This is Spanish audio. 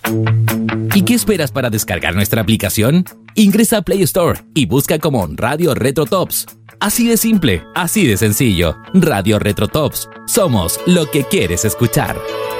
¿Y qué esperas para descargar nuestra aplicación? Ingresa a Play Store y busca como Radio Retro Tops. Así de simple, así de sencillo. Radio Retro Tops. Somos lo que quieres escuchar.